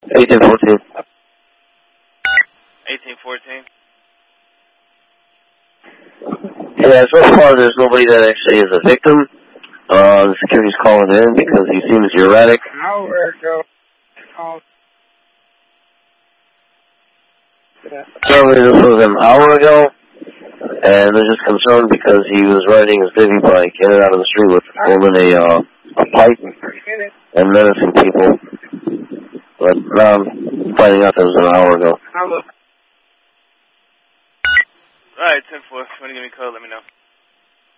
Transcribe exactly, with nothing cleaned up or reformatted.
eighteen fourteen. eighteen fourteen. Yeah, so far there's nobody that actually is a victim. Uh, the security's calling in because he seems erratic. An hour ago. Oh. Apparently this was an hour ago, and they're just concerned because he was riding his divvy bike in and out of the street with holding a, uh, a pipe and menacing people. But now I'm finding out that it was an hour ago. Alright, ten four. If you want to give me a call, let me know.